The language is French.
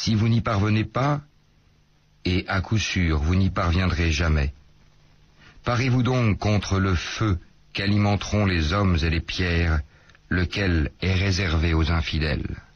Si vous n'y parvenez pas, et à coup sûr vous n'y parviendrez jamais, parez-vous donc contre le feu qu'alimenteront les hommes et les pierres, lequel est réservé aux infidèles.